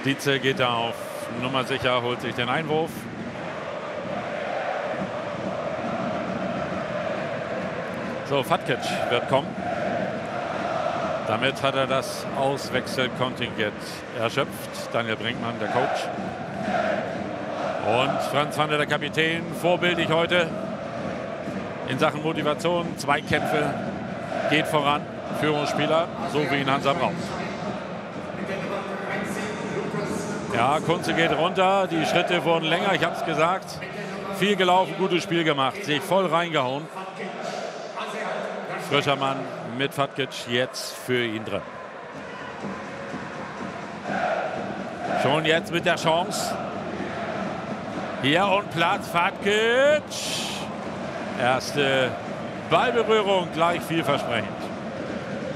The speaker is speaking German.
Dietze geht da auf Nummer sicher, holt sich den Einwurf. So, Fatkic wird kommen. Damit hat er das Auswechselkontingent erschöpft. Daniel Brinkmann, der Coach. Und Franz Wander, der Kapitän, vorbildlich heute in Sachen Motivation, Zweikämpfe, geht voran, Führungsspieler, so wie ihn Hansa braucht. Ja, Kunze geht runter, die Schritte wurden länger, ich habe es gesagt. Viel gelaufen, gutes Spiel gemacht, sich voll reingehauen. Frischer Mann mit Fatkic jetzt für ihn drin. Schon jetzt mit der Chance. Hier und Platz, Fatkic. Erste Ballberührung, gleich vielversprechend.